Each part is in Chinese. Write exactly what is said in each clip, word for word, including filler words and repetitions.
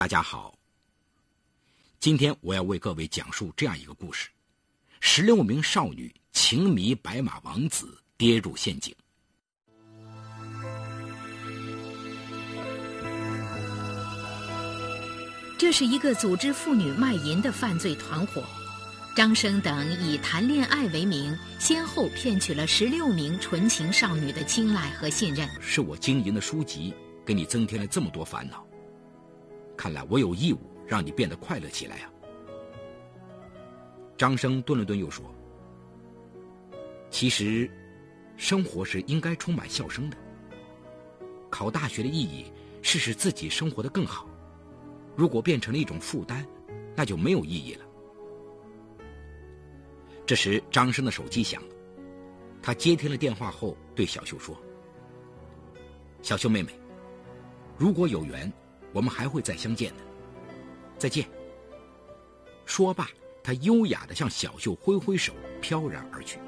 大家好，今天我要为各位讲述这样一个故事：十六名少女情迷白马王子，跌入陷阱。 这是一个组织妇女卖淫的犯罪团伙，张生等以谈恋爱为名，先后骗取了十六名纯情少女的青睐和信任。 是我经营的书籍给你增添了这么多烦恼，看来我有义务让你变得快乐起来啊。张生顿了顿又说，其实生活是应该充满笑声的，考大学的意义是使自己生活得更好，如果变成了一种负担，那就没有意义了。这时张生的手机响了，他接听了电话后对小秀说，小秀妹妹，如果有缘，我们还会再相见的，再见。说罢，他优雅地向小秀挥挥手，飘然而去。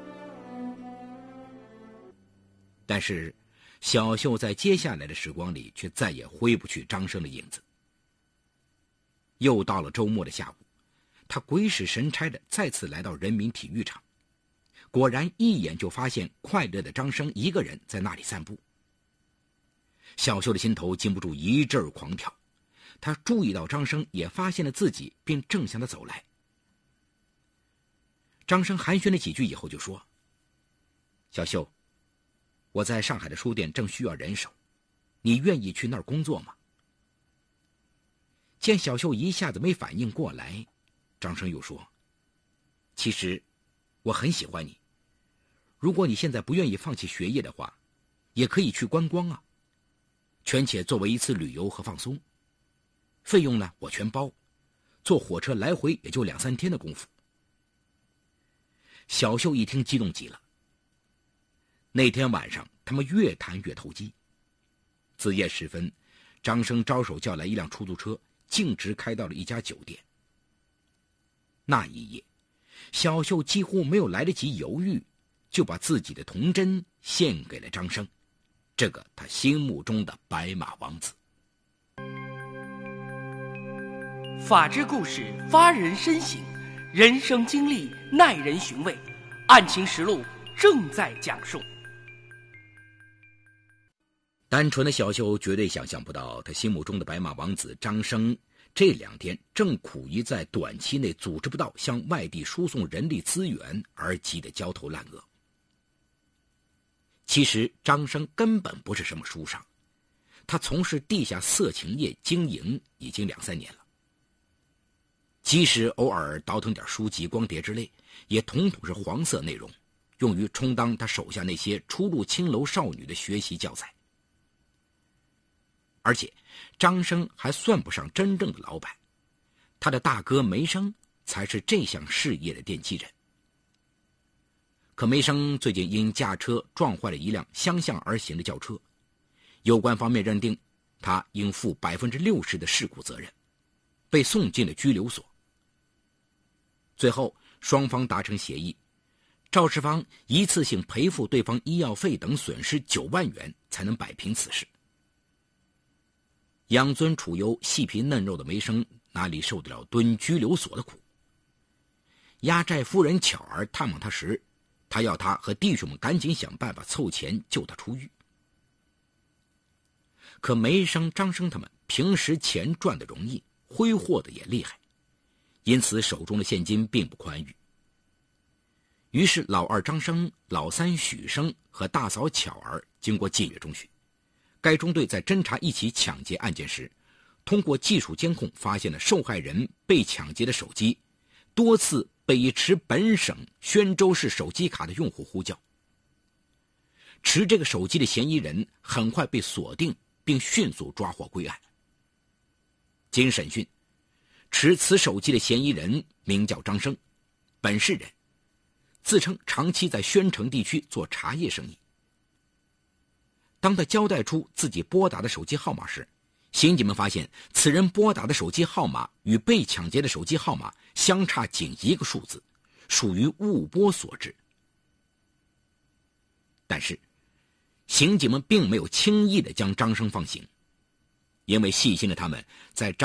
但是小秀在接下来的时光里却再也挥不去张生的影子。又到了周末的下午，他鬼使神差地再次来到人民体育场，果然一眼就发现快乐的张生一个人在那里散步。小秀的心头禁不住一阵狂跳，她注意到张生也发现了自己，便正向他走来。张生寒暄了几句以后就说，小秀，我在上海的书店正需要人手，你愿意去那儿工作吗？见小秀一下子没反应过来，张生又说，其实我很喜欢你，如果你现在不愿意放弃学业的话，也可以去观光啊，全且作为一次旅游和放松，费用呢我全包，坐火车来回也就两三天的功夫。小秀一听激动极了。那天晚上他们越谈越投机，子夜时分，张生招手叫来一辆出租车，径直开到了一家酒店。那一夜，小秀几乎没有来得及犹豫，就把自己的童真献给了张生，这个他心目中的白马王子。 法治故事发人深省，人生经历耐人寻味，案情实录正在讲述。 单纯的小秀绝对想象不到，他心目中的白马王子张生这两天正苦于在短期内组织不到向外地输送人力资源而急得焦头烂额。其实张生根本不是什么书商，他从事地下色情业经营已经两三年了，即使偶尔倒腾点书籍光碟之类，也统统是黄色内容，用于充当他手下那些初入青楼少女的学习教材。而且张生还算不上真正的老板，他的大哥梅生才是这项事业的奠基人。可梅生最近因驾车撞坏了一辆相向而行的轿车，有关方面认定他应负百分之六十的事故责任，被送进了拘留所。最后双方达成协议，肇事方一次性赔付对方医药费等损失九万元，才能摆平此事。养尊处优、细皮嫩肉的梅生哪里受得了蹲拘留所的苦？压寨夫人巧儿探望他时，他要他和弟兄们赶紧想办法凑钱救他出狱。可梅生、张生他们平时钱赚得容易，挥霍的也厉害，因此手中的现金并不宽裕。于是老二张生、老三许生和大嫂巧儿经过近月中旬，该中队在侦查一起抢劫案件时，通过技术监控发现了受害人被抢劫的手机多次北持本省宣州市手机卡的用户呼叫。持这个手机的嫌疑人很快被锁定，并迅速抓获归案。经审讯，持此手机的嫌疑人名叫张生，本市人，自称长期在宣城地区做茶叶生意。当他交代出自己拨打的手机号码时，刑警们发现此人拨打的手机号码与被抢劫的手机号码相差仅一个数字，属于误拨所致。但是刑警们并没有轻易地将张生放行，因为细心的他们在张